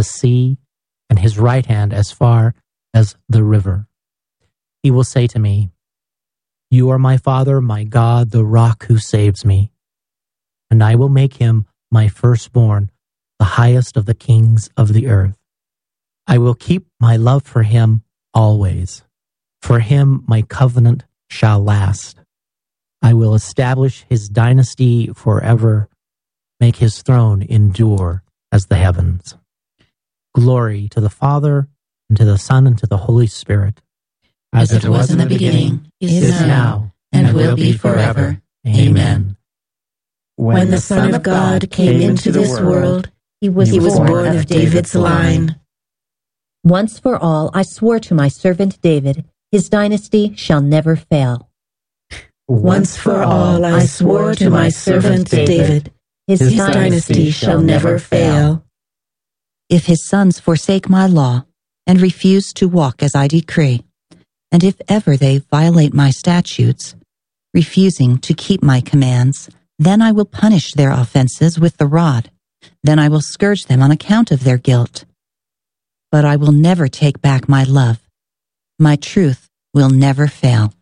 the sea, and his right hand as far as the river. He will say to me, You are my Father, my God, the rock who saves me. And I will make him my firstborn, the highest of the kings of the earth. I will keep my love for him always. For him my covenant shall last. I will establish his dynasty forever, make his throne endure as the heavens. Glory to the Father, and to the Son, and to the Holy Spirit. As it was in the beginning, is now, and will be forever. Amen. When the Son of God came into this world, he was born of David's line. Once for all, I swore to my servant David, his dynasty shall never fail. Once for all, I swore to my servant David, his dynasty shall never fail. If his sons forsake my law, and refuse to walk as I decree, and if ever they violate my statutes, refusing to keep my commands, then I will punish their offenses with the rod. Then I will scourge them on account of their guilt. But I will never take back my love. My truth will never fail.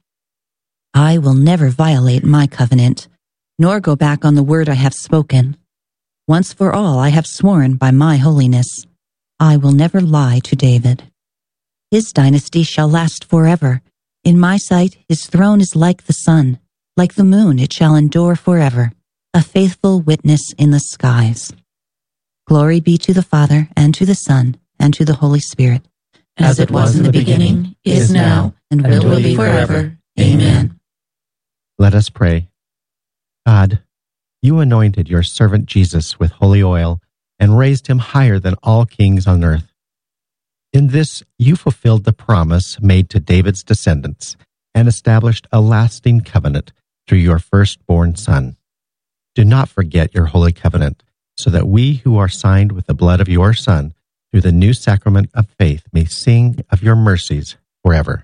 I will never violate my covenant, nor go back on the word I have spoken. Once for all I have sworn by my holiness. I will never lie to David. His dynasty shall last forever. In my sight his throne is like the sun. Like the moon it shall endure forever, a faithful witness in the skies. Glory be to the Father, and to the Son, and to the Holy Spirit. As it was in the beginning, is now, and will be forever. Amen. Let us pray. God, you anointed your servant Jesus with holy oil and raised him higher than all kings on earth. In this, you fulfilled the promise made to David's descendants and established a lasting covenant through your firstborn Son. Do not forget your holy covenant, so that we who are signed with the blood of your Son through the new sacrament of faith may sing of your mercies forever.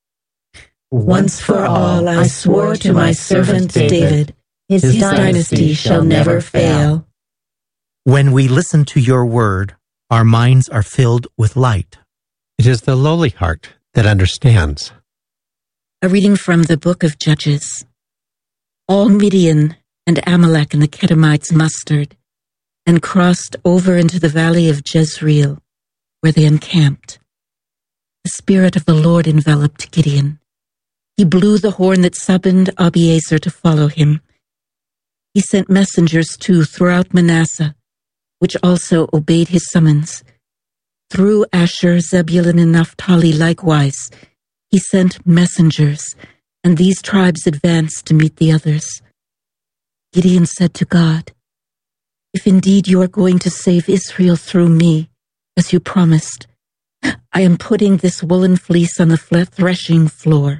Once for all I swore to my servant David, his dynasty shall never fail. When we listen to your word, our minds are filled with light. It is the lowly heart that understands. A reading from the book of Judges. All Midian and Amalek and the Kedemites mustered and crossed over into the valley of Jezreel, where they encamped. The Spirit of the Lord enveloped Gideon. He blew the horn that summoned Abiezer to follow him. He sent messengers too throughout Manasseh, which also obeyed his summons. Through Asher, Zebulun, and Naphtali likewise, he sent messengers, and these tribes advanced to meet the others. Gideon said to God, If indeed you are going to save Israel through me, as you promised, I am putting this woolen fleece on the threshing floor.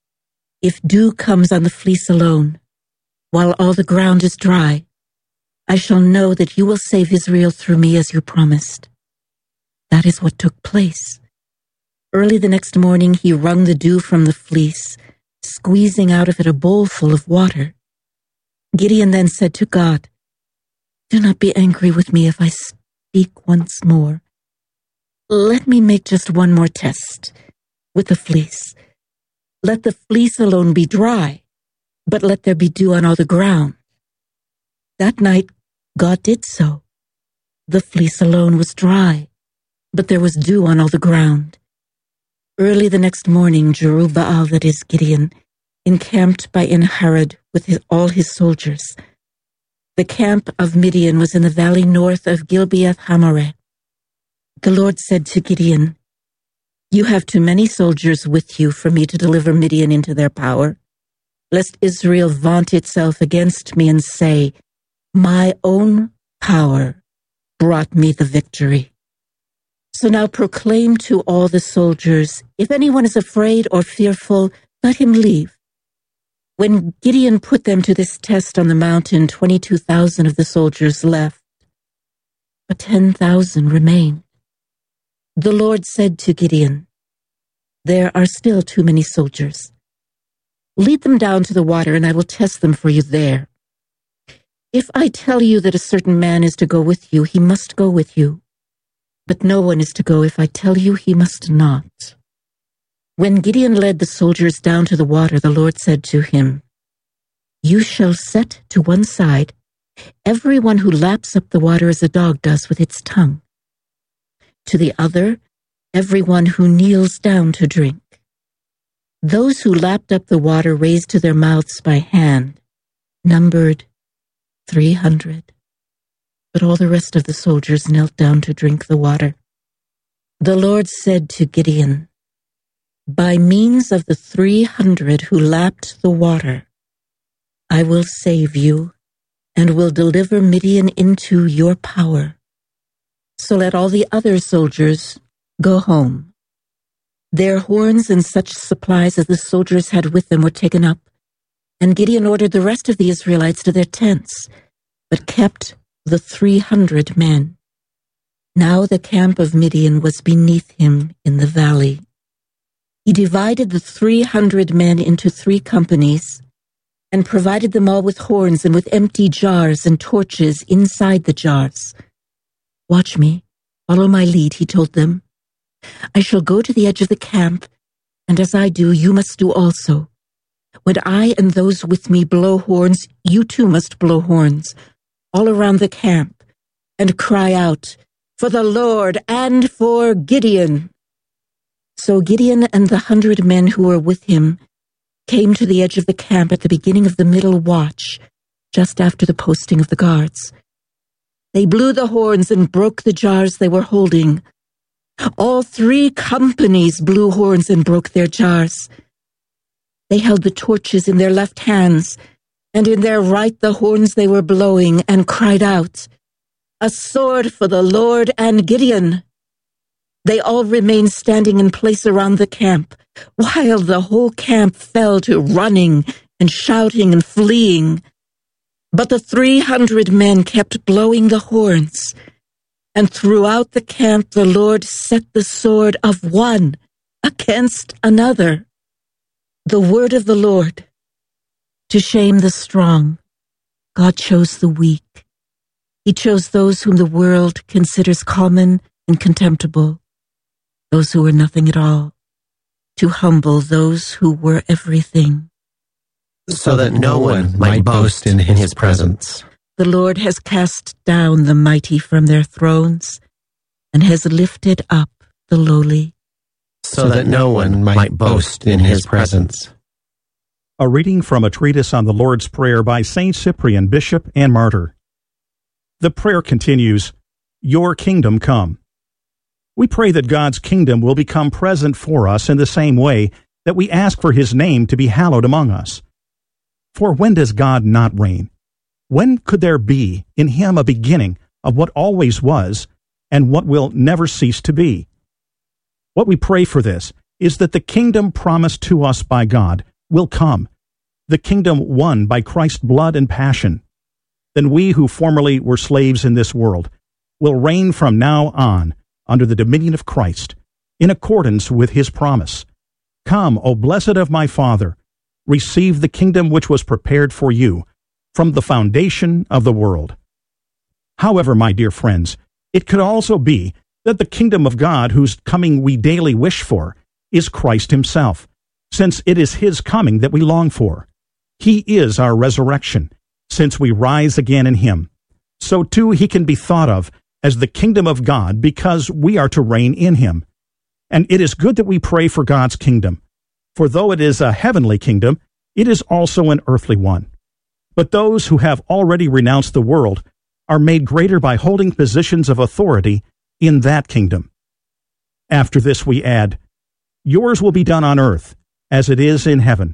If dew comes on the fleece alone, while all the ground is dry, I shall know that you will save Israel through me as you promised. That is what took place. Early the next morning he wrung the dew from the fleece, squeezing out of it a bowl full of water. Gideon then said to God, Do not be angry with me if I speak once more. Let me make just one more test with the fleece. Let the fleece alone be dry, but let there be dew on all the ground. That night God did so. The fleece alone was dry, but there was dew on all the ground. Early the next morning, Jerubbaal, that is Gideon, encamped by En-Harod with all his soldiers. The camp of Midian was in the valley north of Gibeath-Hamareh. The Lord said to Gideon, You have too many soldiers with you for me to deliver Midian into their power, lest Israel vaunt itself against me and say, My own power brought me the victory. So now proclaim to all the soldiers, If anyone is afraid or fearful, let him leave. When Gideon put them to this test on the mountain, 22,000 of the soldiers left, but 10,000 remained. The Lord said to Gideon, There are still too many soldiers. Lead them down to the water, and I will test them for you there. If I tell you that a certain man is to go with you, he must go with you. but no one is to go if I tell you he must not." When Gideon led the soldiers down to the water, the Lord said to him, "You shall set to one side everyone who laps up the water as a dog does with its tongue. To the other, everyone who kneels down to drink." Those who lapped up the water raised to their mouths by hand numbered 300. But all the rest of the soldiers knelt down to drink the water. The Lord said to Gideon, "By means of the 300 who lapped the water, I will save you and will deliver Midian into your power. So let all the other soldiers go home." Their horns and such supplies as the soldiers had with them were taken up, and Gideon ordered the rest of the Israelites to their tents, but kept the 300 men. Now the camp of Midian was beneath him in the valley. He divided the 300 men into 3 companies and provided them all with horns and with empty jars and torches inside the jars. "Watch me, follow my lead," he told them. "I shall go to the edge of the camp, and as I do, you must do also. When I and those with me blow horns, you too must blow horns, all around the camp, and cry out, 'For the Lord and for Gideon.'" So Gideon and the 100 men who were with him came to the edge of the camp at the beginning of the middle watch, just after the posting of the guards. They blew the horns and broke the jars they were holding. All 3 companies blew horns and broke their jars. They held the torches in their left hands, and in their right the horns they were blowing, and cried out, "A sword for the Lord and Gideon." They all remained standing in place around the camp, while the whole camp fell to running and shouting and fleeing. But the 300 men kept blowing the horns, and throughout the camp the Lord set the sword of one against another. The word of the Lord. To shame the strong, God chose the weak. He chose those whom the world considers common and contemptible, those who were nothing at all, to humble those who were everything, so that no one might boast in his presence. The Lord has cast down the mighty from their thrones and has lifted up the lowly, so that no one might boast in his presence. A reading from a treatise on the Lord's Prayer by Saint Cyprian, Bishop and Martyr. The prayer continues, "Your kingdom come." We pray that God's kingdom will become present for us in the same way that we ask for his name to be hallowed among us. For when does God not reign? When could there be in him a beginning of what always was and what will never cease to be? What we pray for this is that the kingdom promised to us by God will come, the kingdom won by Christ's blood and passion. Then we who formerly were slaves in this world will reign from now on under the dominion of Christ, in accordance with his promise. "Come, O blessed of my Father, receive the kingdom which was prepared for you from the foundation of the world." However, my dear friends, it could also be that the kingdom of God whose coming we daily wish for is Christ himself, since it is his coming that we long for. He is our resurrection, since we rise again in him. So too he can be thought of as the kingdom of God because we are to reign in him. And it is good that we pray for God's kingdom, for though it is a heavenly kingdom, it is also an earthly one. But those who have already renounced the world are made greater by holding positions of authority in that kingdom. After this we add, "Yours will be done on earth as it is in heaven."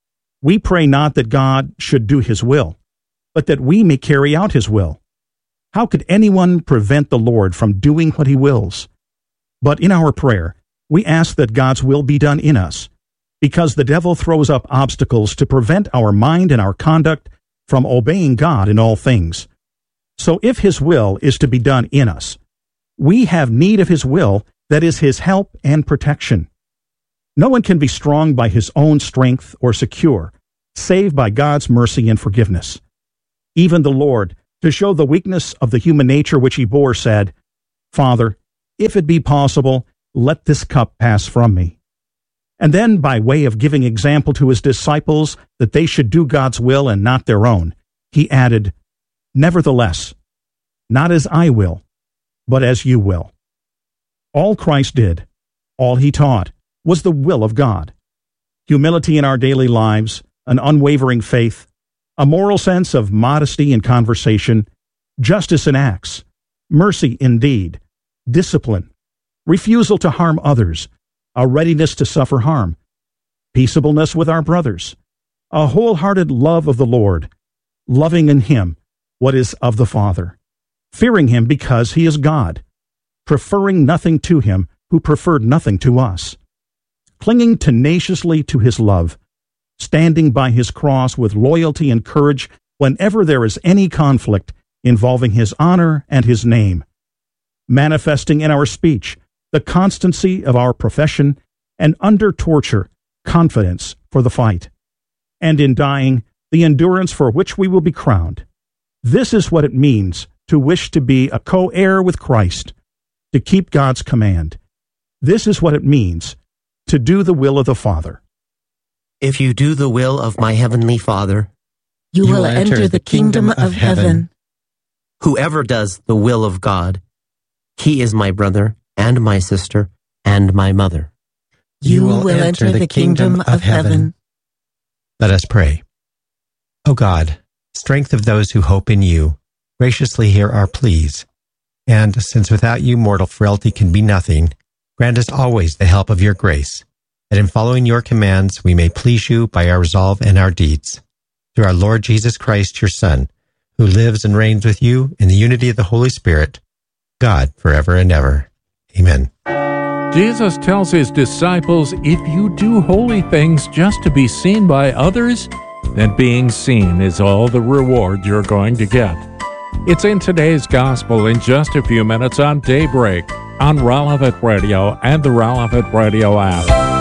We pray not that God should do his will, but that we may carry out his will. How could anyone prevent the Lord from doing what he wills? But in our prayer, we ask that God's will be done in us, because the devil throws up obstacles to prevent our mind and our conduct from obeying God in all things. So if his will is to be done in us, we have need of his will, that is his help and protection. No one can be strong by his own strength or secure, save by God's mercy and forgiveness. Even the Lord, to show the weakness of the human nature which he bore, said, "Father, if it be possible, let this cup pass from me. And then, by way of giving example to his disciples that they should do God's will and not their own, he added, Nevertheless, not as I will, but as you will. All Christ did, all he taught, was the will of God. Humility in our daily lives, an unwavering faith, a moral sense of modesty in conversation, justice in acts, mercy in deed, discipline, refusal to harm others, a readiness to suffer harm, peaceableness with our brothers, a wholehearted love of the Lord, loving in him what is of the Father, fearing him because he is God, preferring nothing to him who preferred nothing to us, clinging tenaciously to his love, standing by his cross with loyalty and courage whenever there is any conflict involving his honor and his name, manifesting in our speech the constancy of our profession, and under torture, confidence for the fight, and in dying, the endurance for which we will be crowned. This is what it means to wish to be a co-heir with Christ, to keep God's command. This is what it means to do the will of the Father. If you do the will of my heavenly Father, you will enter the kingdom of heaven. Whoever does the will of God, he is my brother and my sister and my mother. You will enter the kingdom of heaven. Let us pray. O God, strength of those who hope in you, graciously hear our pleas. And since without you mortal frailty can be nothing, grant us always the help of your grace, that in following your commands we may please you by our resolve and our deeds. Through our Lord Jesus Christ, your Son, who lives and reigns with you in the unity of the Holy Spirit, God, forever and ever. Amen. Jesus tells his disciples, if you do holy things just to be seen by others, then being seen is all the reward you're going to get. It's in today's gospel in just a few minutes on Daybreak, on Relevant Radio and the Relevant Radio app.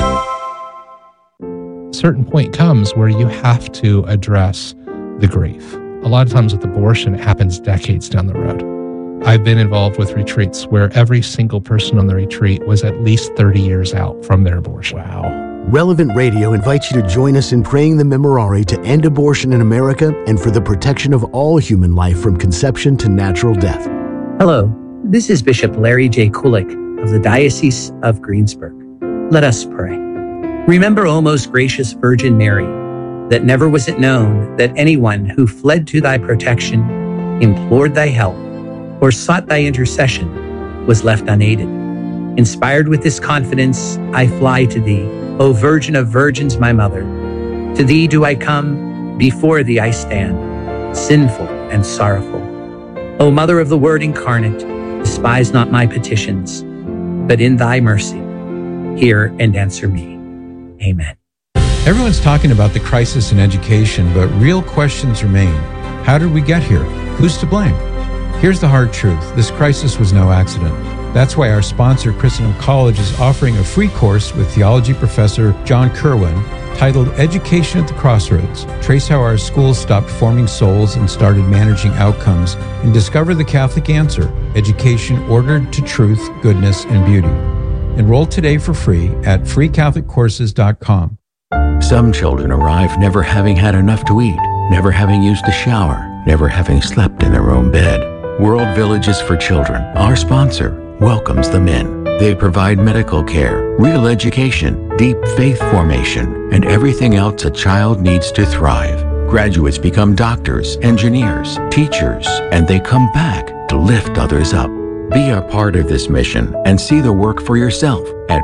A certain point comes where you have to address the grief. A lot of times with abortion, it happens decades down the road. I've been involved with retreats where every single person on the retreat was at least 30 years out from their abortion. Wow. Relevant Radio invites you to join us in praying the Memorare to end abortion in America and for the protection of all human life from conception to natural death. Hello, this is Bishop Larry J. Kulik of the Diocese of Greensburg. Let us pray. Remember, O most gracious Virgin Mary, that never was it known that anyone who fled to thy protection, implored thy help, or sought thy intercession was left unaided. Inspired with this confidence, I fly to thee, O Virgin of Virgins, my Mother. To thee do I come, before thee I stand, sinful and sorrowful. O Mother of the Word incarnate, despise not my petitions, but in thy mercy, hear and answer me. Amen. Everyone's talking about the crisis in education, but real questions remain. How did we get here? Who's to blame? Here's the hard truth. This crisis was no accident. That's why our sponsor, Christendom College, is offering a free course with theology professor John Kerwin titled Education at the Crossroads. Trace how our schools stopped forming souls and started managing outcomes, and discover the Catholic answer, education ordered to truth, goodness, and beauty. Enroll today for free at freecatholiccourses.com. Some children arrive never having had enough to eat, never having used a shower, never having slept in their own bed. World Villages for Children, our sponsor, welcomes them in. They provide medical care, real education, deep faith formation, and everything else a child needs to thrive. Graduates become doctors, engineers, teachers, and they come back to lift others up. Be a part of this mission and see the work for yourself at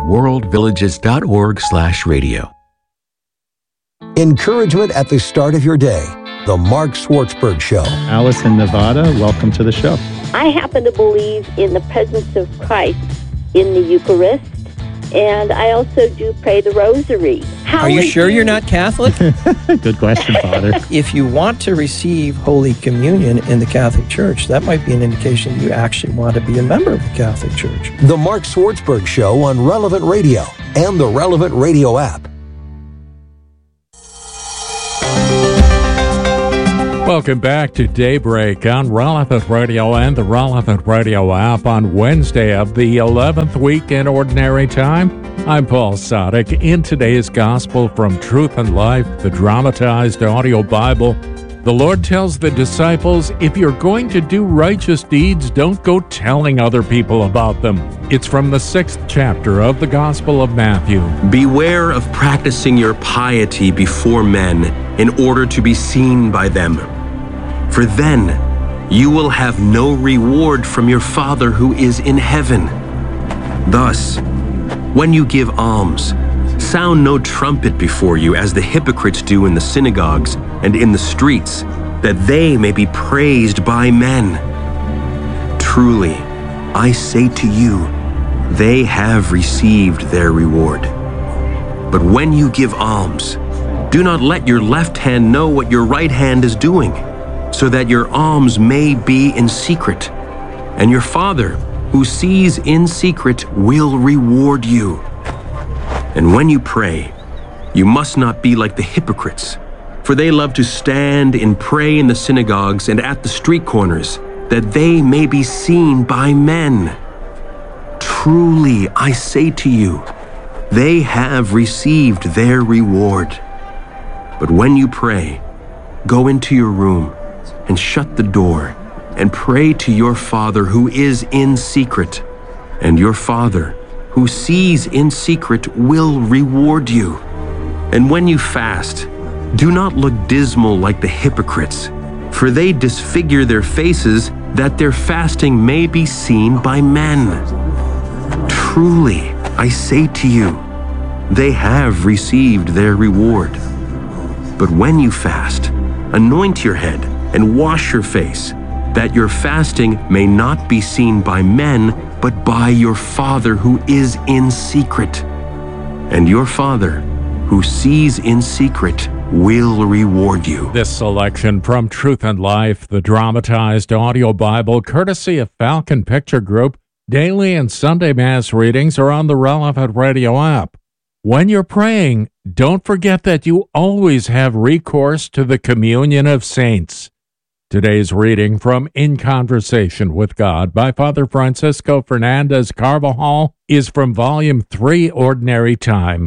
worldvillages.org/radio. Encouragement at the start of your day. The Mark Schwartzberg Show. Alice in Nevada, welcome to the show. I happen to believe in the presence of Christ in the Eucharist, and I also do pray the Rosary. Are you sure you're not Catholic? Good question, Father. If you want to receive Holy Communion in the Catholic Church, that might be an indication you actually want to be a member of the Catholic Church. The Mark Schwartzberg Show on Relevant Radio and the Relevant Radio app. Welcome back to Daybreak on Relevant Radio and the Relevant Radio app on Wednesday of the 11th week in Ordinary Time. I'm Paul Sadek. In today's Gospel from Truth and Life, the dramatized audio Bible, the Lord tells the disciples, if you're going to do righteous deeds, don't go telling other people about them. It's from the 6th chapter of the Gospel of Matthew. Beware of practicing your piety before men in order to be seen by them. For then you will have no reward from your Father who is in heaven. Thus, when you give alms, sound no trumpet before you as the hypocrites do in the synagogues and in the streets, that they may be praised by men. Truly, I say to you, they have received their reward. But when you give alms, do not let your left hand know what your right hand is doing, so that your alms may be in secret, and your Father, who sees in secret, will reward you. And when you pray, you must not be like the hypocrites, for they love to stand and pray in the synagogues and at the street corners, that they may be seen by men. Truly, I say to you, they have received their reward. But when you pray, go into your room and shut the door and pray to your Father who is in secret, and your Father who sees in secret will reward you. And when you fast, do not look dismal like the hypocrites, for they disfigure their faces that their fasting may be seen by men. Truly, I say to you, they have received their reward. But when you fast, anoint your head and wash your face, that your fasting may not be seen by men, but by your Father who is in secret. And your Father, who sees in secret, will reward you. This selection from Truth and Life, the dramatized audio Bible, courtesy of Falcon Picture Group, daily and Sunday Mass readings are on the Relevant Radio app. When you're praying, don't forget that you always have recourse to the communion of saints. Today's reading from In Conversation with God by Father Francisco Fernandez Carvajal is from Volume 3, Ordinary Time.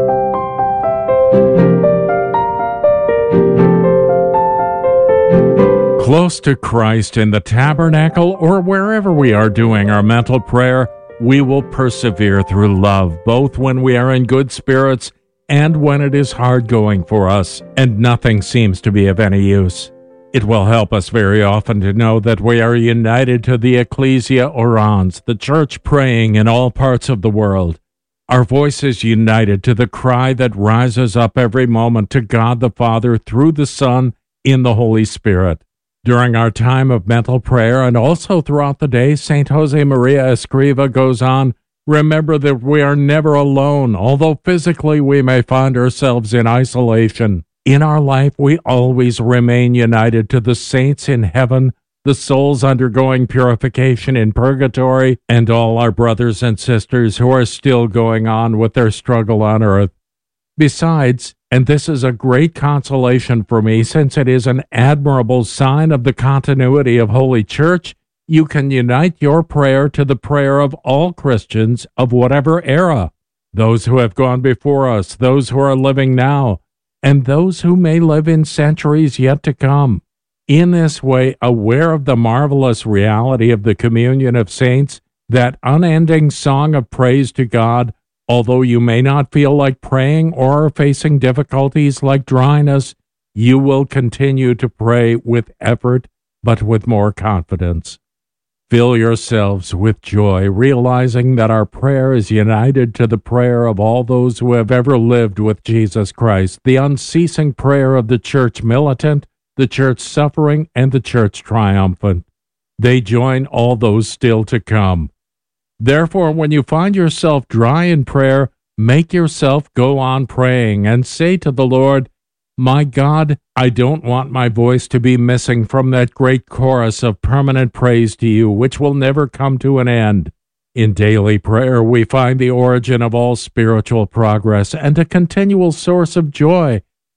Close to Christ in the tabernacle or wherever we are doing our mental prayer, we will persevere through love, both when we are in good spirits and when it is hard going for us and nothing seems to be of any use. It will help us very often to know that we are united to the Ecclesia Orans, the church praying in all parts of the world. Our voice is united to the cry that rises up every moment to God the Father through the Son in the Holy Spirit. During our time of mental prayer and also throughout the day, St. Jose Maria Escriva goes on, remember that we are never alone, although physically we may find ourselves in isolation. In our life, we always remain united to the saints in heaven, the souls undergoing purification in purgatory, and all our brothers and sisters who are still going on with their struggle on earth. Besides, and this is a great consolation for me since it is an admirable sign of the continuity of Holy Church, you can unite your prayer to the prayer of all Christians of whatever era, those who have gone before us, those who are living now, and those who may live in centuries yet to come. In this way, aware of the marvelous reality of the communion of saints, that unending song of praise to God, although you may not feel like praying or are facing difficulties like dryness, you will continue to pray with effort, but with more confidence. Fill yourselves with joy, realizing that our prayer is united to the prayer of all those who have ever lived with Jesus Christ, the unceasing prayer of the church militant, the church suffering, and the church triumphant. They join all those still to come. Therefore, when you find yourself dry in prayer, make yourself go on praying and say to the Lord, my God, I don't want my voice to be missing from that great chorus of permanent praise to you, which will never come to an end. In daily prayer, we find the origin of all spiritual progress and a continual source of joy,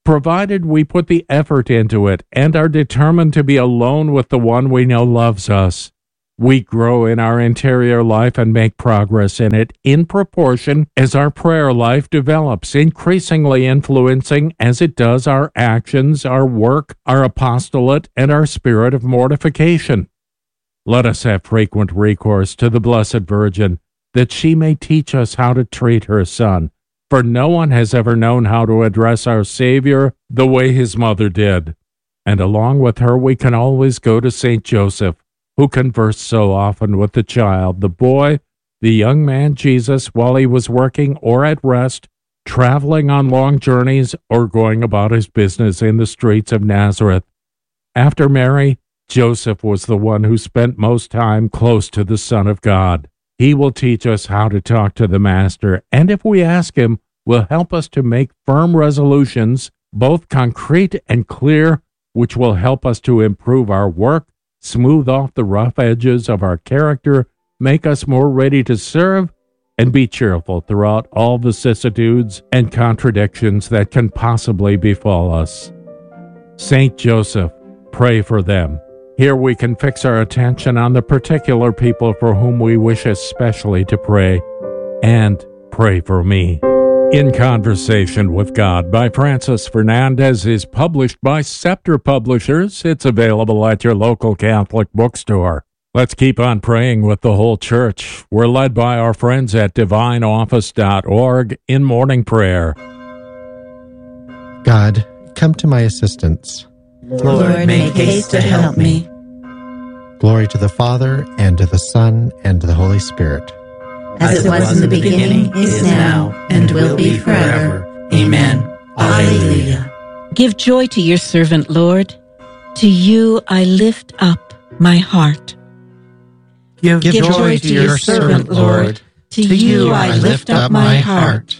provided we put the effort into it and are determined to be alone with the one we know loves us. We grow in our interior life and make progress in it in proportion as our prayer life develops, increasingly influencing as it does our actions, our work, our apostolate, and our spirit of mortification. Let us have frequent recourse to the Blessed Virgin, that she may teach us how to treat her Son, for no one has ever known how to address our Savior the way his mother did. And along with her we can always go to Saint Joseph, who conversed so often with the child, the boy, the young man Jesus, while he was working or at rest, traveling on long journeys, or going about his business in the streets of Nazareth. After Mary, Joseph was the one who spent most time close to the Son of God. He will teach us how to talk to the Master, and if we ask him, will help us to make firm resolutions, both concrete and clear, which will help us to improve our work, smooth off the rough edges of our character, make us more ready to serve, and be cheerful throughout all vicissitudes and contradictions that can possibly befall us. Saint Joseph, pray for them. Here we can fix our attention on the particular people for whom we wish especially to pray, and pray for me. In Conversation with God by Francis Fernandez is published by Scepter Publishers. It's available at your local Catholic bookstore. Let's keep on praying with the whole church. We're led by our friends at divineoffice.org in morning prayer. God, come to my assistance. Lord, make haste to help me. Glory to the Father, and to the Son, and to the Holy Spirit. As it was in the beginning, is now, and will be forever. Amen. Alleluia. Give joy to your servant, Lord. To you I lift up my heart. Give joy to your servant, Lord. To you I lift up my heart.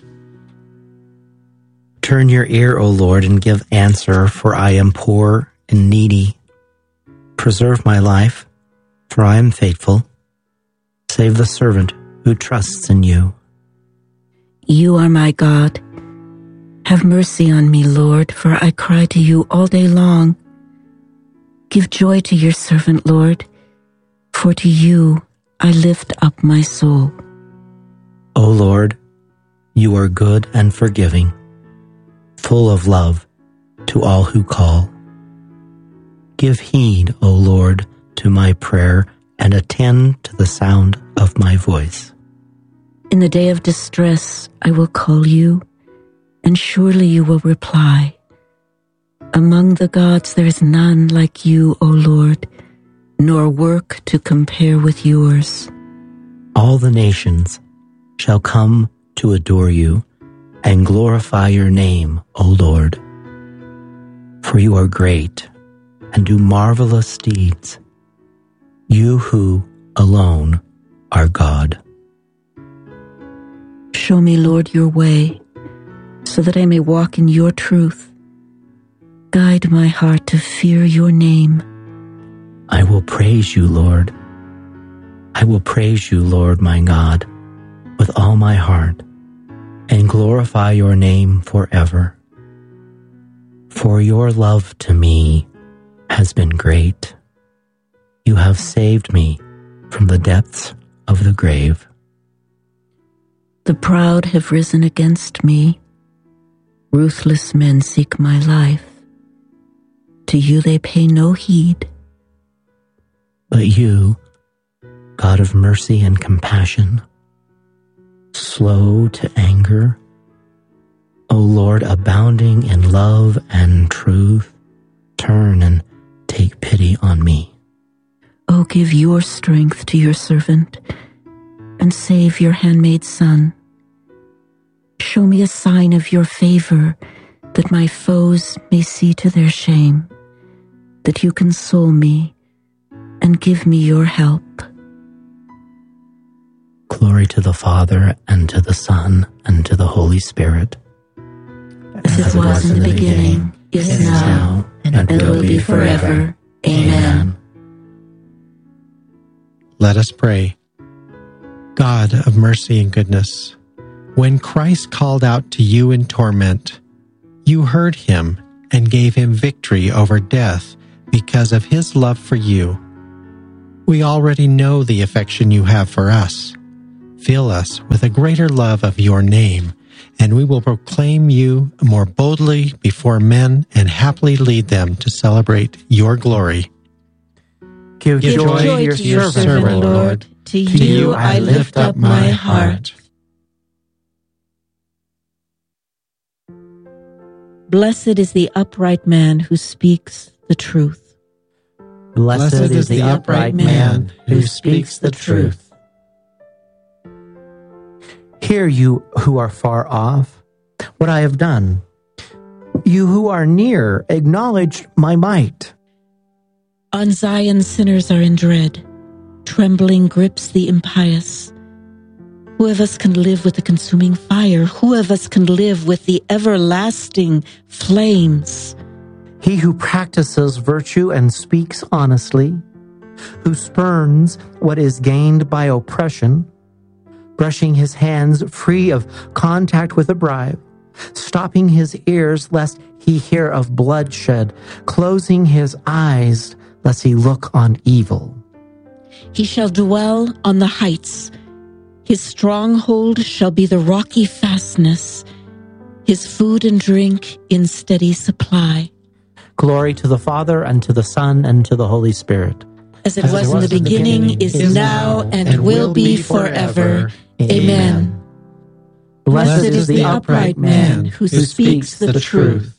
Turn your ear, O Lord, and give answer, for I am poor and needy. Preserve my life, for I am faithful. Save the servant who trusts in you. You are my God. Have mercy on me, Lord, for I cry to you all day long. Give joy to your servant, Lord, for to you I lift up my soul. O Lord, you are good and forgiving, full of love to all who call. Give heed, O Lord, to my prayer, and attend to the sound of my voice. In the day of distress I will call you, and surely you will reply. Among the gods there is none like you, O Lord, nor work to compare with yours. All the nations shall come to adore you and glorify your name, O Lord. For you are great and do marvelous deeds, you who alone are God. Show me, Lord, your way, so that I may walk in your truth. Guide my heart to fear your name. I will praise you, Lord. I will praise you, Lord my God, with all my heart, and glorify your name forever. For your love to me has been great. You have saved me from the depths of the grave. The proud have risen against me. Ruthless men seek my life. To you they pay no heed. But you, God of mercy and compassion, slow to anger, O Lord, abounding in love and truth, turn and take pity on me. O give your strength to your servant, and save your handmaid's son. Show me a sign of your favor, that my foes may see to their shame, that you console me and give me your help. Glory to the Father, and to the Son, and to the Holy Spirit. As it was in the beginning, is now, and will be forever. Amen. Let us pray. God of mercy and goodness, when Christ called out to you in torment, You heard him and gave him victory over death because of his love for you. We already know the affection you have for us. Fill us with a greater love of your name, and we will proclaim you more boldly before men and happily lead them to celebrate your glory. Give joy to your servant, Lord. To you I lift up my heart. Blessed is the upright man who speaks the truth. Blessed is the upright man who speaks the truth. Hear you who are far off, what I have done. You who are near, acknowledge my might. On Zion sinners are in dread. Trembling grips the impious. Who of us can live with the consuming fire? Who of us can live with the everlasting flames? He who practices virtue and speaks honestly, who spurns what is gained by oppression, brushing his hands free of contact with a bribe, stopping his ears lest he hear of bloodshed, closing his eyes lest he look on evil. He shall dwell on the heights. His stronghold shall be the rocky fastness, his food and drink in steady supply. Glory to the Father, and to the Son, and to the Holy Spirit. As it was in the beginning, is now, and will be forever. Amen. Blessed is the upright man who speaks the truth.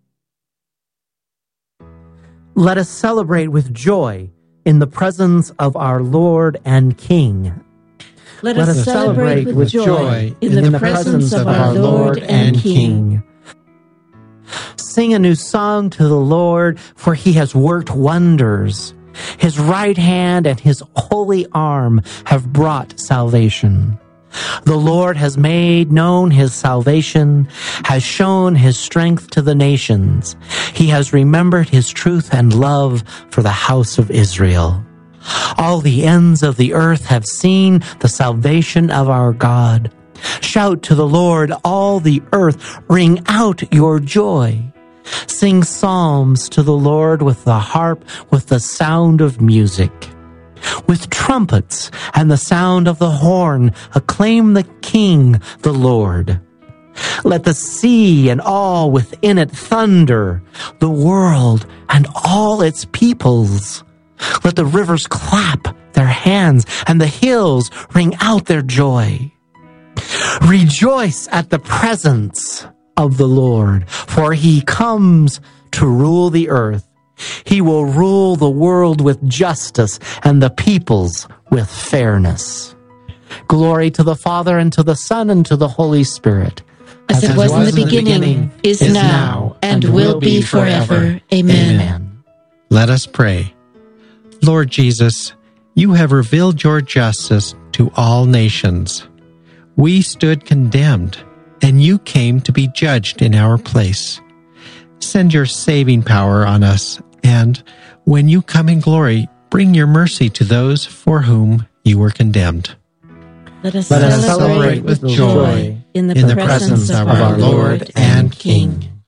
Let us celebrate with joy in the presence of our Lord and King. Let us celebrate with joy in the presence of our Lord and King. Sing a new song to the Lord, for he has worked wonders. His right hand and his holy arm have brought salvation. The Lord has made known his salvation, has shown his strength to the nations. He has remembered his truth and love for the house of Israel. All the ends of the earth have seen the salvation of our God. Shout to the Lord, all the earth. Ring out your joy. Sing psalms to the Lord with the harp, with the sound of music. With trumpets and the sound of the horn, acclaim the King, the Lord. Let the sea and all within it thunder, the world and all its peoples. Let the rivers clap their hands and the hills ring out their joy. Rejoice at the presence of the Lord, for he comes to rule the earth. He will rule the world with justice and the peoples with fairness. Glory to the Father, and to the Son, and to the Holy Spirit. As it was in the beginning, is now, and will be forever. Amen. Let us pray. Lord Jesus, you have revealed your justice to all nations. We stood condemned, and you came to be judged in our place. Send your saving power on us, and when you come in glory, bring your mercy to those for whom you were condemned. Let us celebrate with joy in the presence of our Lord and King.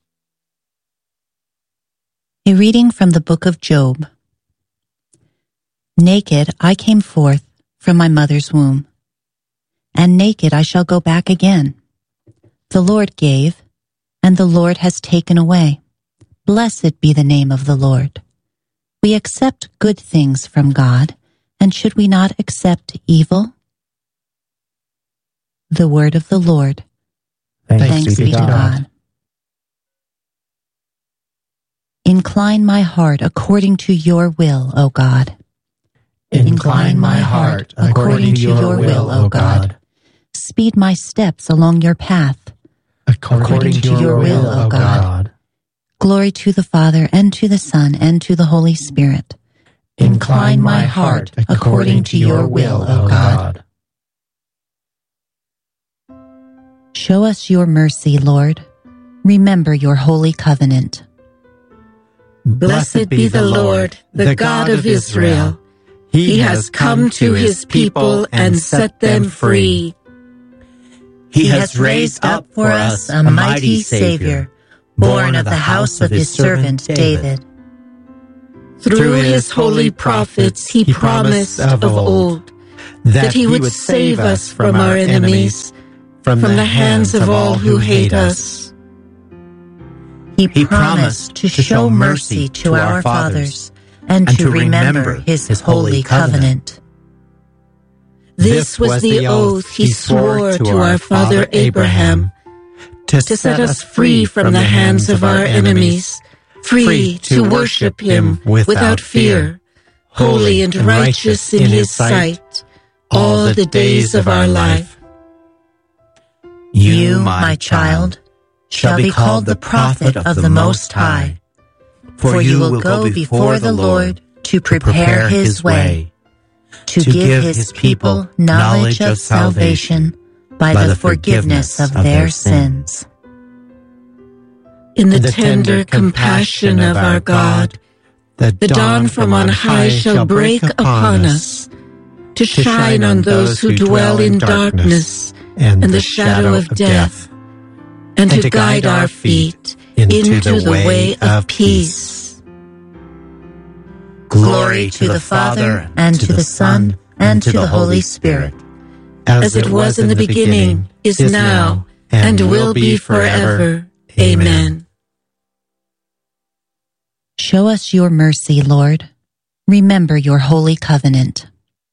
A reading from the book of Job. Naked I came forth from my mother's womb, and naked I shall go back again. The Lord gave, and the Lord has taken away. Blessed be the name of the Lord. We accept good things from God, and should we not accept evil? The word of the Lord. Thanks be to God. Incline my heart according to your will, O God. Incline my heart according to your will, O God. Speed my steps along your path. According to your will, O God. Glory to the Father, and to the Son, and to the Holy Spirit. Incline my heart according to your will, O God. Show us your mercy, Lord. Remember your holy covenant. Blessed be the Lord, the God of Israel. He has come to his people and set them free. He has raised up for us a mighty Savior, born of the house of his servant David. Through his holy prophets he promised of old that he would save us from our enemies, from the hands of all who hate us. He promised to show mercy to our fathers and to remember his holy covenant. This was the oath he swore to our father Abraham, to set us free from the hands of our enemies, free to worship him without fear, holy and righteous in his sight, all the days of our life. You, my child, shall be called the prophet of the Most High, for you will go before the Lord to prepare his way, to give his people knowledge of salvation by the forgiveness of their sins. In the tender compassion of our God, the dawn from on high shall break upon us, to shine on those who dwell in darkness and the shadow of death, and to guide our feet into the way of peace. Glory to the Father, and to the Son, and to the Holy Spirit, as it was in the beginning, is now, and will be forever. Amen. Show us your mercy, Lord. Remember your holy covenant.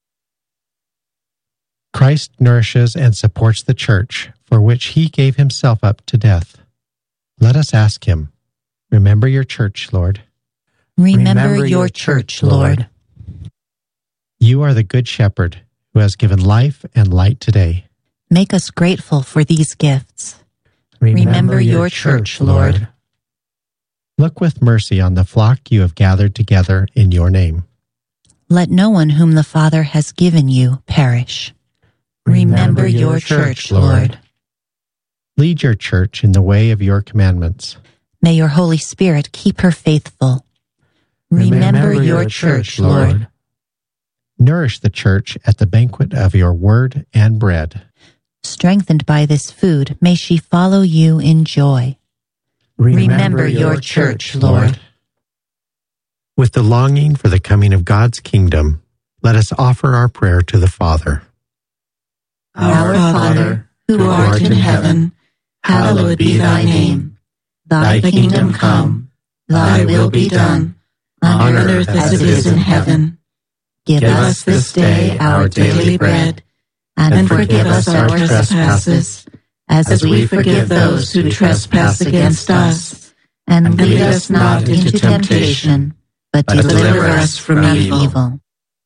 Christ nourishes and supports the church, for which he gave himself up to death. Let us ask him, remember your church, Lord. Remember your church, Lord. You are the good shepherd who has given life and light today. Make us grateful for these gifts. Remember your church, Lord. Look with mercy on the flock you have gathered together in your name. Let no one whom the Father has given you perish. Remember your church, Lord. Lead your church in the way of your commandments. May your Holy Spirit keep her faithful. Remember your church, Lord. Nourish the church at the banquet of your word and bread. Strengthened by this food, may she follow you in joy. Remember your church, Lord. With the longing for the coming of God's kingdom, let us offer our prayer to the Father. Our Father, who art in heaven, hallowed be thy name. Thy kingdom come, thy will be done, on earth as it is in heaven. Give us this day our daily bread, and forgive us our trespasses, as we forgive those who trespass against us. And lead us not into temptation, but deliver us from evil.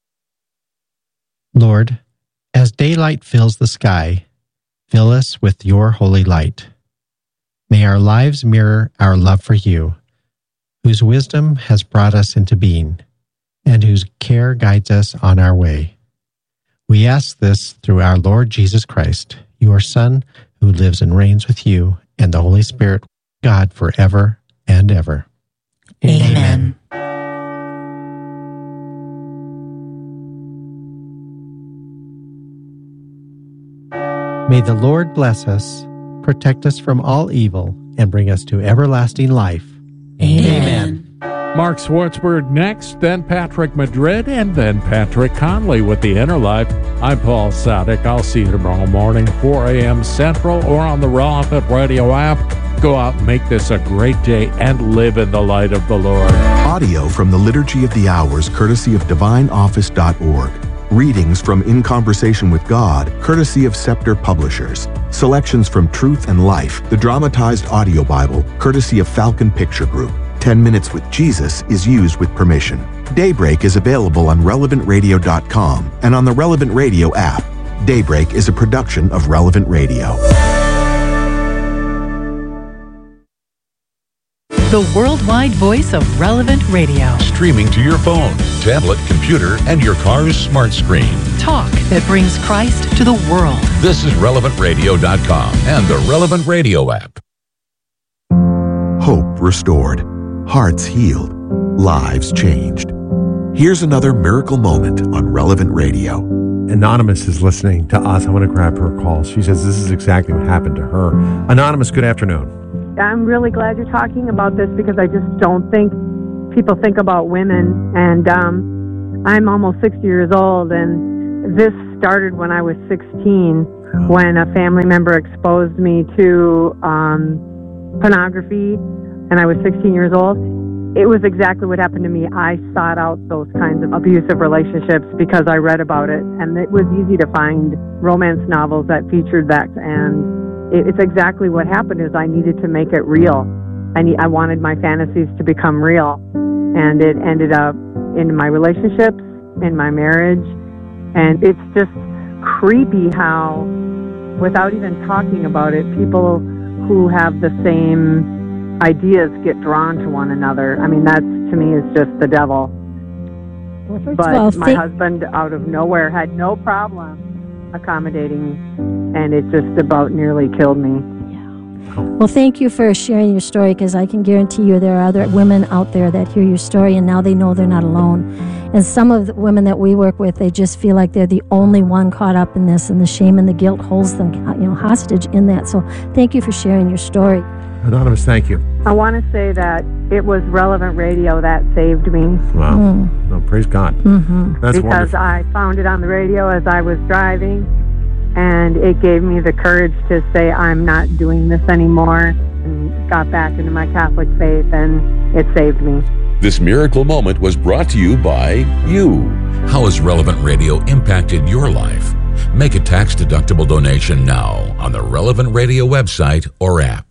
Lord, as daylight fills the sky, fill us with your holy light. May our lives mirror our love for you, whose wisdom has brought us into being, and whose care guides us on our way. We ask this through our Lord Jesus Christ, your Son, who lives and reigns with you and the Holy Spirit, God, forever and ever. Amen. May the Lord bless us, protect us from all evil, and bring us to everlasting life. Amen. Mark Schwartzberg next, then Patrick Madrid, and then Patrick Conley with The Inner Life. I'm Paul Sadek. I'll see you tomorrow morning, 4 a.m. Central, or on the Relevant Radio app. Go out and make this a great day and live in the light of the Lord. Audio from the Liturgy of the Hours, courtesy of DivineOffice.org. Readings from In Conversation with God, courtesy of Scepter Publishers. Selections from Truth and Life, the dramatized audio Bible, courtesy of Falcon Picture Group. 10 Minutes with Jesus is used with permission. Daybreak is available on RelevantRadio.com and on the Relevant Radio app. Daybreak is a production of Relevant Radio. The worldwide voice of Relevant Radio. Streaming to your phone, tablet, computer, and your car's smart screen. Talk that brings Christ to the world. This is RelevantRadio.com and the Relevant Radio app. Hope restored. Hearts healed. Lives changed. Here's another miracle moment on Relevant Radio. Anonymous is listening to us. I want to grab her call. She says this is exactly what happened to her. Anonymous, good afternoon. I'm really glad you're talking about this because I just don't think people think about women. And I'm almost 60 years old, and this started when I was 16, when a family member exposed me to pornography, and I was 16 years old. It was exactly what happened to me. I sought out those kinds of abusive relationships because I read about it, and it was easy to find romance novels that featured that, and it's exactly what happened is I needed to make it real. I wanted my fantasies to become real, and it ended up in my relationships, in my marriage, and it's just creepy how, without even talking about it, people who have the same ideas get drawn to one another. I mean, that to me is just the devil. But my husband, out of nowhere, had no problem accommodating, and it just about nearly killed me. Well, thank you for sharing your story, because I can guarantee you there are other women out there that hear your story, and now they know they're not alone. And some of the women that we work with, they just feel like they're the only one caught up in this, and the shame and the guilt holds them, hostage in that. So thank you for sharing your story. Anonymous, thank you. I want to say that it was Relevant Radio that saved me. Wow. Oh, praise God. That's because wonderful. I found it on the radio as I was driving, and it gave me the courage to say I'm not doing this anymore, and got back into my Catholic faith, and it saved me. This miracle moment was brought to you by you. How has Relevant Radio impacted your life? Make a tax-deductible donation now on the Relevant Radio website or app.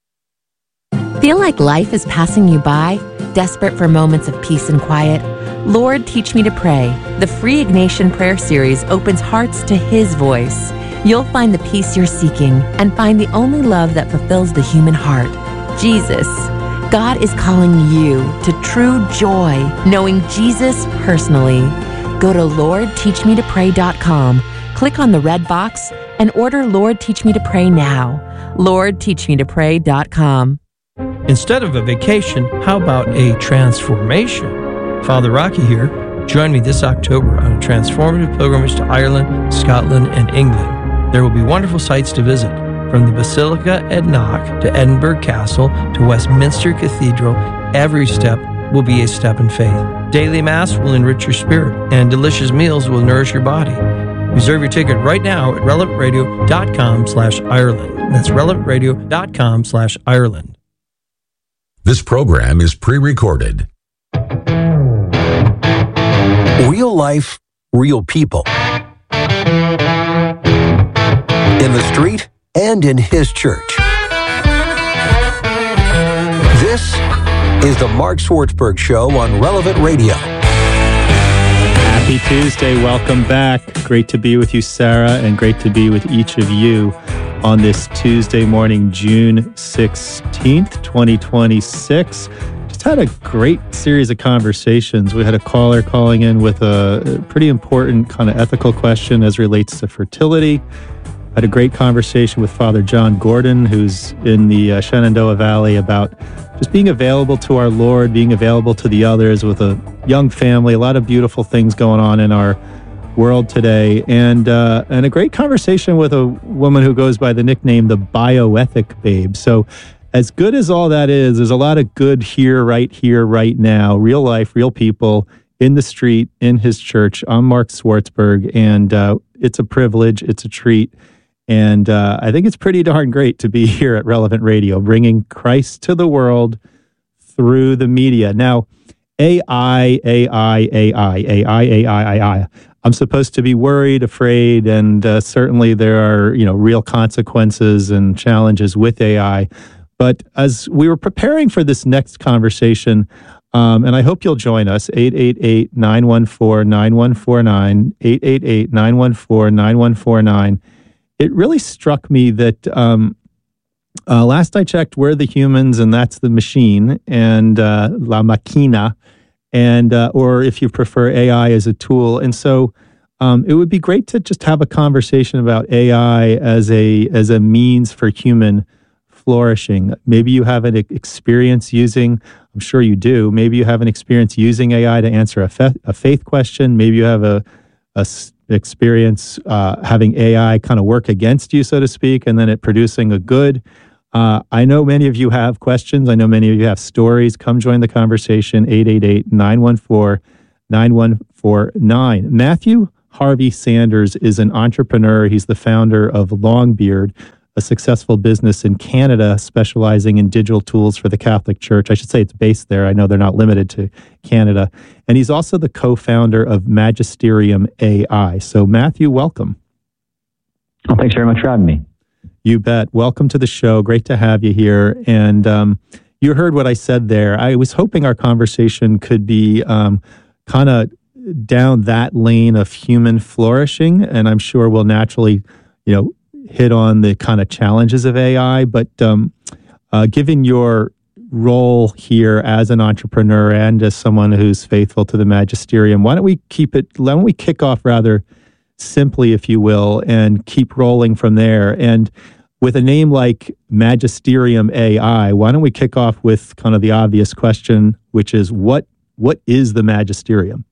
Feel like life is passing you by? Desperate for moments of peace and quiet? Lord, Teach Me to Pray. The free Ignatian prayer series opens hearts to His voice. You'll find the peace you're seeking and find the only love that fulfills the human heart, Jesus. God is calling you to true joy, knowing Jesus personally. Go to LordTeachMeToPray.com, click on the red box, and order Lord, Teach Me to Pray now. LordTeachMeToPray.com. Instead of a vacation, how about a transformation? Father Rocky here. Join me this October on a transformative pilgrimage to Ireland, Scotland, and England. There will be wonderful sights to visit, from the Basilica at Knock to Edinburgh Castle to Westminster Cathedral. Every step will be a step in faith. Daily Mass will enrich your spirit, and delicious meals will nourish your body. Reserve your ticket right now at relevantradio.com/Ireland. That's relevantradio.com/Ireland. This program is pre-recorded. Real life, real people. In the street and in His church. This is the Mark Swartzberg Show on Relevant Radio. Happy Tuesday. Welcome back. Great to be with you, Sarah, and great to be with each of you on this Tuesday morning, June 16th, 2026. Just had a great series of conversations. We had a caller calling in with a pretty important kind of ethical question as relates to fertility. I had a great conversation with Father John Gordon, who's in the Shenandoah Valley, about just being available to our Lord, being available to the others with a young family, a lot of beautiful things going on in our world today, and a great conversation with a woman who goes by the nickname the Bioethic Babe. So as good as all that is, there's a lot of good here, right now, real life, real people in the street, in His church. I'm Mark Swartzberg, and it's a privilege, it's a treat, and I think it's pretty darn great to be here at Relevant Radio, bringing Christ to the world through the media. Now, AI. I'm supposed to be worried, afraid, and certainly there are, real consequences and challenges with AI. But as we were preparing for this next conversation, and I hope you'll join us, 888-914-9149, 888-914-9149. It really struck me that last I checked, we're the humans and that's the machine, and la máquina, and or if you prefer, AI as a tool. And so it would be great to just have a conversation about AI as a means for human flourishing. Maybe you have an experience using, I'm sure you do, maybe you have an experience using AI to answer a faith question. Maybe you have a experience having AI kind of work against you, so to speak, and then it producing a good. I know many of you have questions. I know many of you have stories. Come join the conversation, 888-914-9149. Matthew Harvey Sanders is an entrepreneur. He's the founder of Longbeard, a successful business in Canada specializing in digital tools for the Catholic Church. I should say it's based there. I know they're not limited to Canada. And he's also the co-founder of Magisterium AI. So Matthew, welcome. Well, thanks very much for having me. You bet. Welcome to the show. Great to have you here. And you heard what I said there. I was hoping our conversation could be kind of down that lane of human flourishing. And I'm sure we'll naturally, hit on the kind of challenges of AI. But given your role here as an entrepreneur and as someone who's faithful to the Magisterium, why don't we kick off rather simply, if you will, and keep rolling from there. And with a name like Magisterium AI, why don't we kick off with kind of the obvious question, which is what is the Magisterium?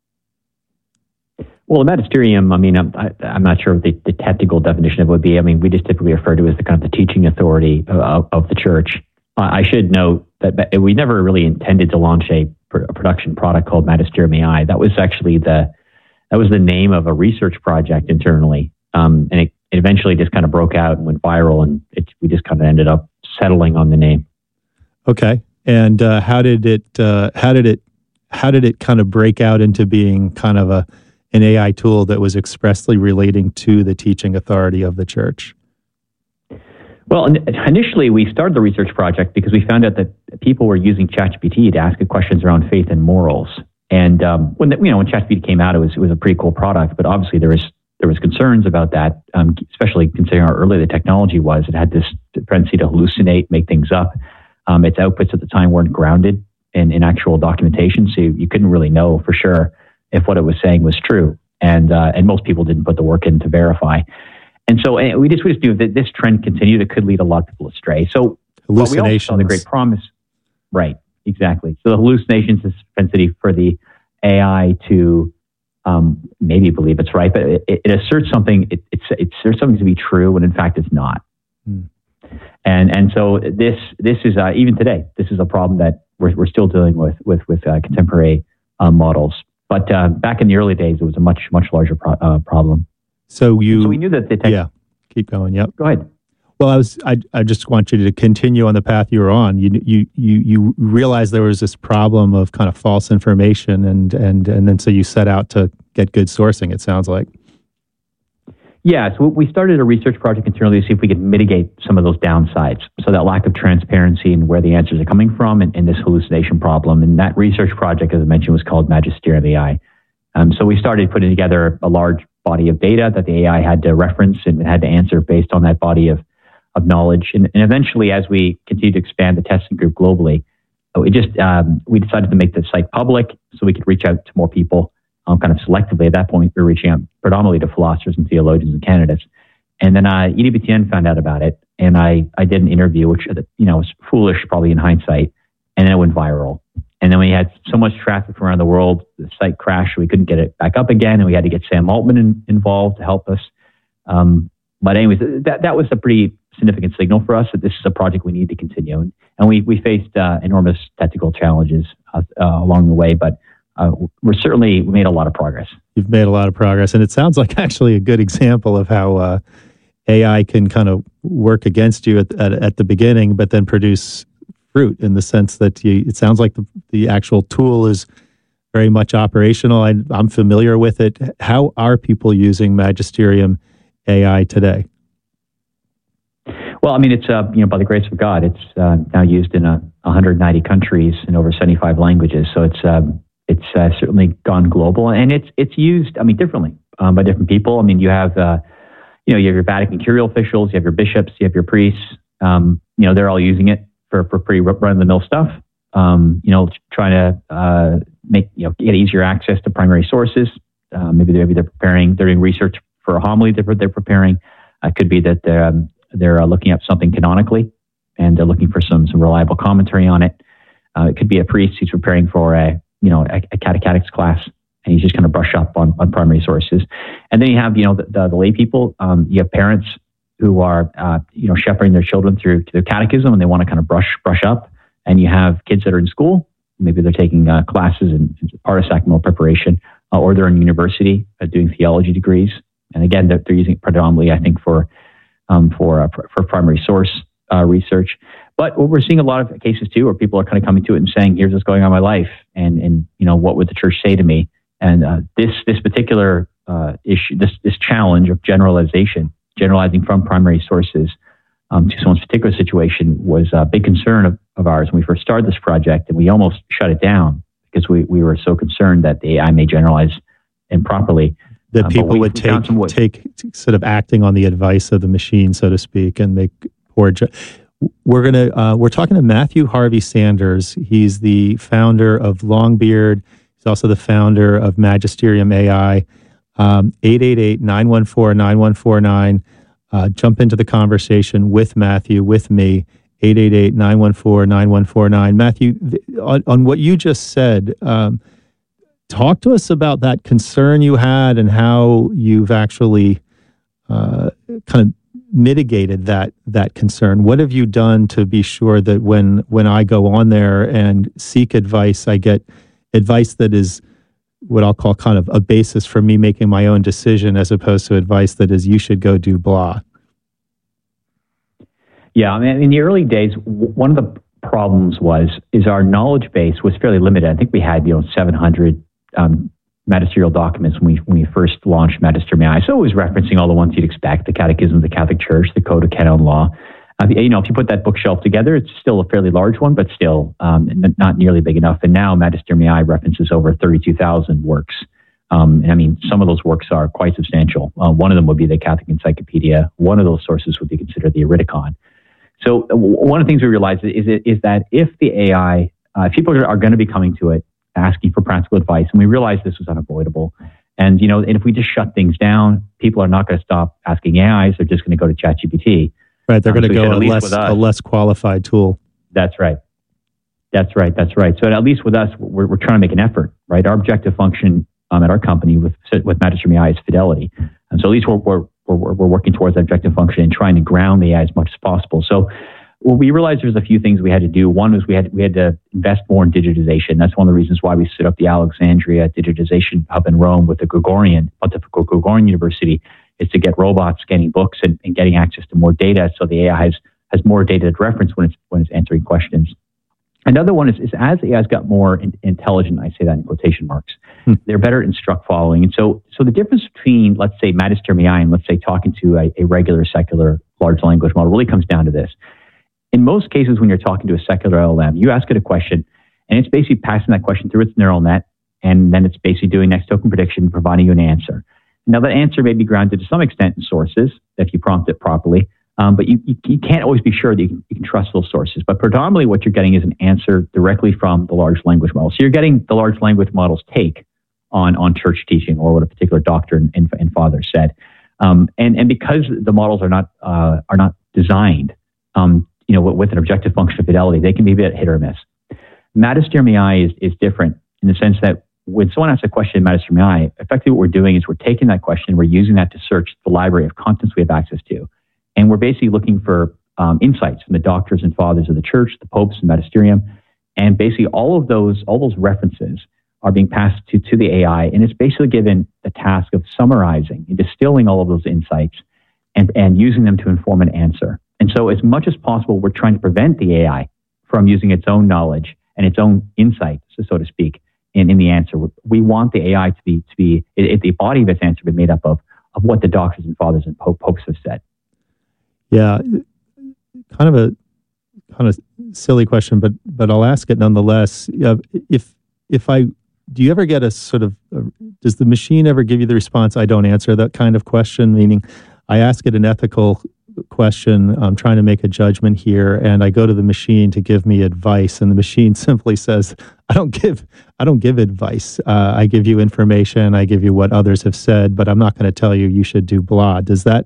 Well, the Magisterium, I'm not sure what the technical definition of it would be. We just typically refer to it as the kind of the teaching authority of the church. I should note that we never really intended to launch a production product called Magisterium AI. That was actually the name of a research project internally. And it eventually just kind of broke out and went viral, and we just kind of ended up settling on the name. Okay. And how did it kind of break out into being kind of an AI tool that was expressly relating to the teaching authority of the church? Well, initially we started the research project because we found out that people were using ChatGPT to ask it questions around faith and morals. And when ChatGPT came out, it was a pretty cool product, but obviously there was concerns about that, especially considering how early the technology was. It had this propensity to hallucinate, make things up. Its outputs at the time weren't grounded in actual documentation, so you couldn't really know for sure if what it was saying was true. And most people didn't put the work in to verify. And so we just knew that this trend continued. It could lead a lot of people astray. So hallucinations. We also saw the great promise. Right, exactly. So the hallucinations is propensity for the AI to maybe believe it's right, but it asserts something. It asserts something to be true when in fact it's not. And so this is even today, this is a problem that we're still dealing with contemporary models. But back in the early days, it was a much larger problem. So we knew that keep going. Yep. Go ahead. Well, I just want you to continue on the path you were on. You realized there was this problem of kind of false information, and then so you set out to get good sourcing. It sounds like. Yeah, so we started a research project internally to see if we could mitigate some of those downsides. So that lack of transparency and where the answers are coming from, and this hallucination problem. And that research project, as I mentioned, was called Magisterium AI. So we started putting together a large body of data that the AI had to reference and had to answer based on that body of knowledge. And eventually, as we continued to expand the testing group globally, we decided to make the site public so we could reach out to more people kind of selectively. At that point, we were reaching out predominantly to philosophers and theologians and candidates. And then EWTN found out about it, and I did an interview, which was foolish probably in hindsight, and then it went viral. And then we had so much traffic from around the world, the site crashed, we couldn't get it back up again, and we had to get Sam Altman involved to help us. But anyways, that was a pretty significant signal for us that this is a project we need to continue. And we faced enormous technical challenges along the way, but we made a lot of progress. You've made a lot of progress, and it sounds like actually a good example of how AI can kind of work against you at the beginning, but then produce fruit in the sense that it sounds like the actual tool is very much operational. I'm familiar with it. How are people using Magisterium AI today? Well, it's by the grace of God, it's now used in 190 countries in over 75 languages. So it's certainly gone global, and it's used differently by different people. You have your Vatican curial officials, you have your bishops, you have your priests. They're all using it for pretty run-of-the-mill stuff. Trying to get easier access to primary sources. Maybe they're doing research for a homily they're preparing. It could be that they're looking up something canonically, and they're looking for some reliable commentary on it. It could be a priest who's preparing for a catechetics class, and he's just going to brush up on primary sources. And then you have the lay people. You have parents who are, shepherding their children through their catechism, and they want to kind of brush up. And you have kids that are in school, maybe they're taking classes and part of sacramental preparation, or they're in university doing theology degrees. And again, they're using it predominantly, I think, for primary source research. But what we're seeing a lot of cases too, where people are kind of coming to it and saying, "Here's what's going on in my life, and what would the church say to me?" And this particular issue, this challenge of generalizing from primary sources to someone's particular situation, was a big concern of ours when we first started this project, and we almost shut it down because we were so concerned that the AI may generalize improperly. That people would take sort of acting on the advice of the machine, so to speak, and make poor. We're talking to Matthew Harvey Sanders. He's the founder of Longbeard. He's also the founder of Magisterium AI. 888-914-9149. Jump into the conversation with Matthew, with me. 888-914-9149. Matthew, on what you just said, talk to us about that concern you had and how you've actually kind of mitigated that concern. What have you done to be sure that when I go on there and seek advice, I get advice that is what I'll call kind of a basis for me making my own decision, as opposed to advice that is, you should go do blah? Yeah, I mean, in the early days, one of the problems is our knowledge base was fairly limited. I think we had 700 magisterial documents when we first launched Magisterium AI. So it was referencing all the ones you'd expect: the Catechism of the Catholic Church, the Code of Canon Law. If you put that bookshelf together, it's still a fairly large one, but still not nearly big enough. And now Magisterium AI references over 32,000 works. And I mean, some of those works are quite substantial. One of them would be the Catholic Encyclopedia. One of those sources would be considered the Eridicon. So one of the things we realized is that if the AI, if people are going to be coming to it asking for practical advice, and we realized this was unavoidable, and if we just shut things down, people are not going to stop asking AIs. They're just going to go to ChatGPT. Right, they're going to go a less qualified tool. That's right. So at least with us, we're trying to make an effort, right? Our objective function at our company with Magisterium AI is fidelity, and so at least we're working towards that objective function and trying to ground the AI as much as possible. So we realized there's a few things we had to do. One was we had to invest more in digitization. That's one of the reasons why we set up the Alexandria Digitization Hub in Rome with the Pontifical Gregorian University, is to get robots scanning books and getting access to more data, so the AI has more data to reference when it's answering questions. Another one is as AI's got more intelligent, I say that in quotation marks, they're better at instruct following. And so the difference between, let's say, Magisterium AI and, let's say, talking to a regular secular large language model really comes down to this. In most cases, when you're talking to a secular LLM, you ask it a question, and it's basically passing that question through its neural net, and then it's basically doing next token prediction, providing you an answer. Now, that answer may be grounded to some extent in sources if you prompt it properly, but you can't always be sure that you can trust those sources. But predominantly what you're getting is an answer directly from the large language model. So you're getting the large language model's take on church teaching or what a particular doctor and father said. And because the models are not designed with an objective function of fidelity, they can be a bit hit or miss. Magisterium AI is different in the sense that when someone asks a question in Magisterium AI, effectively what we're doing is we're taking that question, we're using that to search the library of contents we have access to. And we're basically looking for insights from the doctors and fathers of the church, the popes and magisterium. And basically all those references are being passed to the AI. And it's basically given the task of summarizing and distilling all of those insights and using them to inform an answer. And so as much as possible, we're trying to prevent the AI from using its own knowledge and its own insights, so to speak, in the answer. We want the AI to be the body of its answer to be made up of what the doctors and fathers and popes have said. Yeah, kind of silly question, but I'll ask it nonetheless. Do you ever get a sort of, does the machine ever give you the response, I don't answer that kind of question? Meaning, I ask it an ethical question, I'm trying to make a judgment here, and I go to the machine to give me advice, and the machine simply says, I don't give advice. I give you information, I give you what others have said, but I'm not going to tell you should do blah. Does that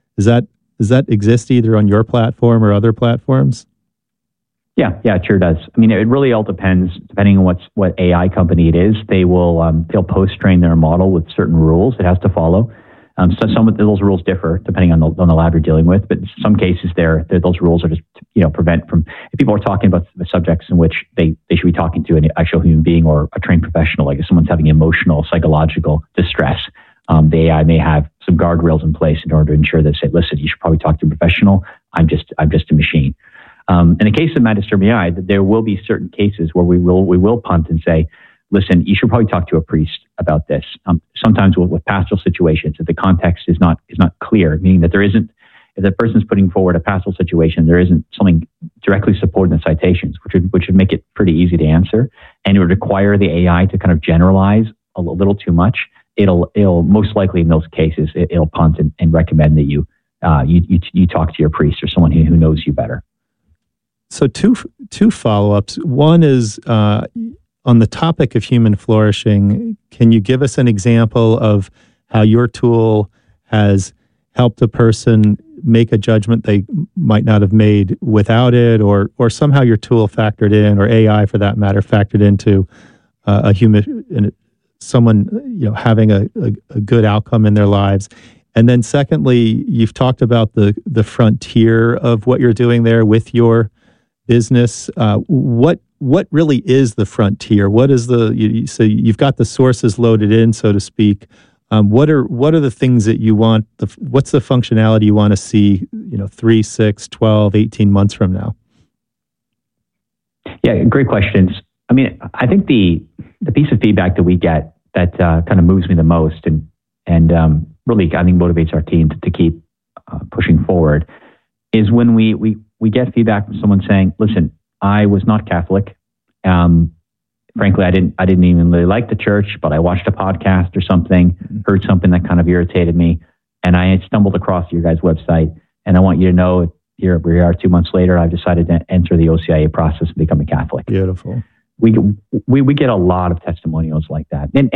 exist either on your platform or other platforms? Yeah, it sure does. I mean, it really all depends, depending on what AI company it is. They'll post-train their model with certain rules it has to follow. So some of those rules differ depending on the lab you're dealing with, but in some cases those rules are just, prevent from, if people are talking about the subjects in which they should be talking to an actual human being or a trained professional, like if someone's having emotional, psychological distress, the AI may have some guardrails in place in order to ensure that, say, listen, you should probably talk to a professional. I'm just a machine. In the case of Mad Disturbiae, there will be certain cases where we will punt and say, listen, you should probably talk to a priest about this. Sometimes with pastoral situations, if the context is not clear, meaning that if the person's putting forward a pastoral situation, there isn't something directly supporting the citations, which would make it pretty easy to answer, and it would require the AI to kind of generalize a little too much. It'll most likely in those cases it'll punt and recommend that you talk to your priest or someone who knows you better. So two follow-ups. One is on the topic of human flourishing. Can you give us an example of how your tool has helped a person make a judgment they might not have made without it, or somehow your tool factored in, or AI for that matter, factored into someone having a good outcome in their lives? And then secondly, you've talked about the frontier of what you're doing there with your business. What really is the frontier? What is so you've got the sources loaded in, so to speak. What are the things that you want? What's the functionality you want to see, 3, 6, 12, 18 months from now? Yeah, great questions. I mean, I think the piece of feedback that we get that kind of moves me the most and really, I think, motivates our team to keep pushing forward is when we get feedback from someone saying, listen, I was not Catholic. Frankly, I didn't even really like the church, but I watched a podcast or something, heard something that kind of irritated me, and I stumbled across your guys' website. And I want you to know, here we are 2 months later, I've decided to enter the OCIA process and become a Catholic. Beautiful. We get a lot of testimonials like that, and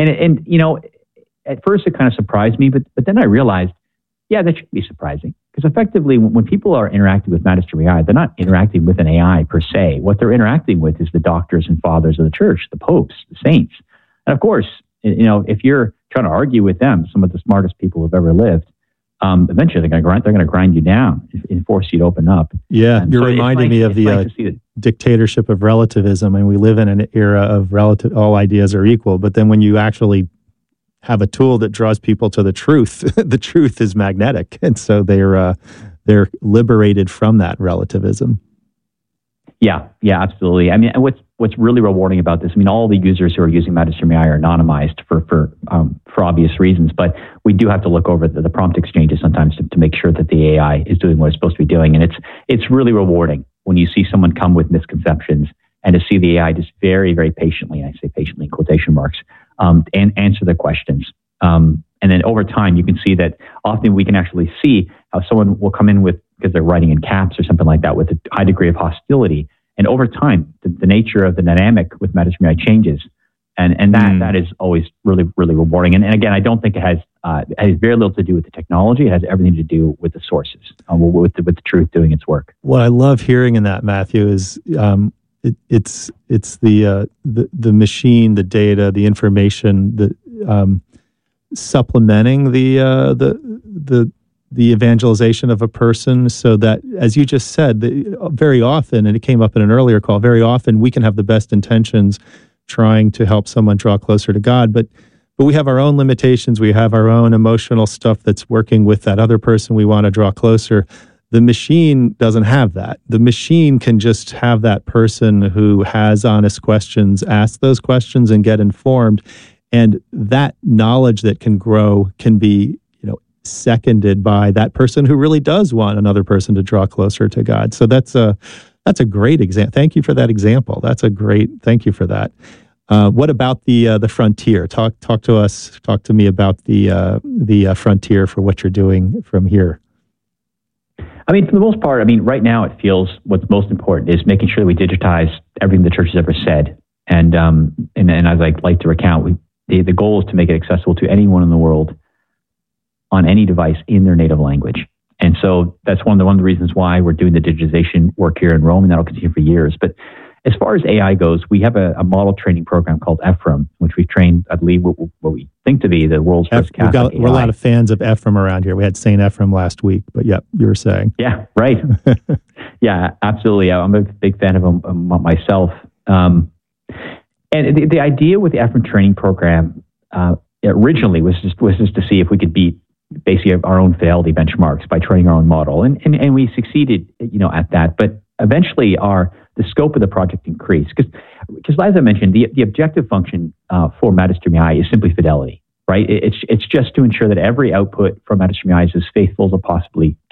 at first it kind of surprised me, but then I realized, yeah, that shouldn't be surprising. Because effectively, when people are interacting with Mad Disturbiae, they're not interacting with an AI per se. What they're interacting with is the doctors and fathers of the church, the popes, the saints. And of course, if you're trying to argue with them, some of the smartest people who've ever lived, eventually they're going to grind you down and force you to open up. Yeah, and you're reminding me of the dictatorship of relativism. And we live in an era of all ideas are equal. But then when you actually have a tool that draws people to the truth, the truth is magnetic, and so they're liberated from that relativism. Yeah, absolutely. I mean, what's really rewarding about this? I mean, all the users who are using Mad Disturbiae are anonymized for obvious reasons, but we do have to look over the prompt exchanges sometimes to make sure that the AI is doing what it's supposed to be doing, and it's really rewarding when you see someone come with misconceptions and to see the AI just very, very patiently, and I say patiently in quotation marks, and answer the questions. And then over time, you can see that often we can actually see how someone will come in with, because they're writing in caps or something like that, with a high degree of hostility. And over time, the nature of the dynamic with Mad Disturbiae changes. And that is always really, really rewarding. And again, I don't think it has very little to do with the technology. It has everything to do with the sources, with the truth doing its work. What I love hearing in that, Matthew, is it's the machine, the data, the information, supplementing the evangelization of a person, so that, as you just said, very often, and it came up in an earlier call, very often we can have the best intentions trying to help someone draw closer to God, but we have our own limitations. We have our own emotional stuff that's working with that other person we want to draw closer. The machine doesn't have that. The machine can just have that person who has honest questions ask those questions and get informed. And that knowledge that can grow can be, seconded by that person who really does want another person to draw closer to God. So that's a great example. Thank you for that example. Thank you for that. What about the frontier? Talk to me about the frontier for what you're doing from here. I mean, for the most part, right now it feels what's most important is making sure that we digitize everything the church has ever said. And as I like to recount, the goal is to make it accessible to anyone in the world on any device in their native language. And so that's one of the reasons why we're doing the digitization work here in Rome, and that'll continue for years. But As far as AI goes, we have a model training program called Ephraim, which we've trained, I believe, what we think to be the world's first Catholic AI. We're a lot of fans of Ephraim around here. We had St. Ephraim last week, but yep, you were saying. Yeah, right. Yeah, absolutely. I'm a big fan of him myself. And the idea with the Ephraim training program originally was just to see if we could beat basically our own fidelity benchmarks by training our own model, and we succeeded, at that. But eventually, the scope of the project increased because, as I mentioned, the objective function for Magisterium AI is simply fidelity, right? It's just to ensure that every output from Magisterium AI is as faithful as it possibly